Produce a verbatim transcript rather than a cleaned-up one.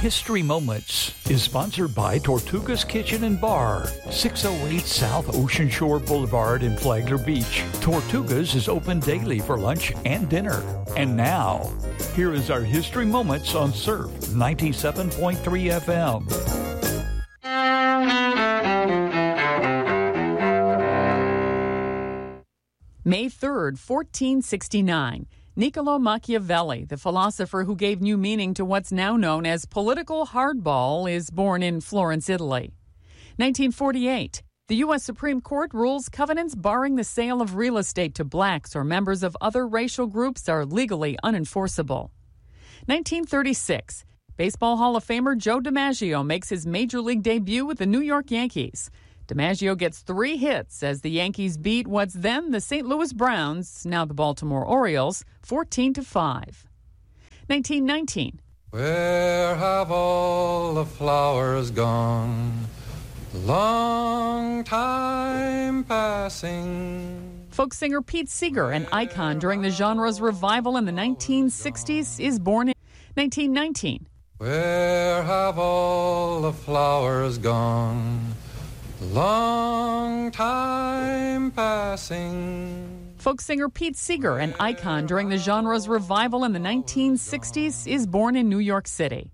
History Moments is sponsored by Tortugas Kitchen and Bar, six oh eight South Ocean Shore Boulevard in Flagler Beach. Tortugas is open daily for lunch and dinner. And now, here is our History Moments on Surf ninety-seven point three F M. May third, fourteen sixty-nine. Niccolo Machiavelli, the philosopher who gave new meaning to what's now known as political hardball, is born in Florence, Italy. nineteen forty-eight. The U S Supreme Court rules covenants barring the sale of real estate to blacks or members of other racial groups are legally unenforceable. nineteen thirty-six. Baseball Hall of Famer Joe DiMaggio makes his Major League debut with the New York Yankees. DiMaggio gets three hits as the Yankees beat what's then the Saint Louis Browns, now the Baltimore Orioles, fourteen to five. nineteen nineteen. Where have all the flowers gone? Long time passing. Folk singer Pete Seeger, an icon during the genre's revival in the nineteen sixties, is born in nineteen nineteen. Where have all the flowers gone? Long time passing. Folk singer Pete Seeger, an icon during the genre's revival in the nineteen sixties, is born in New York City.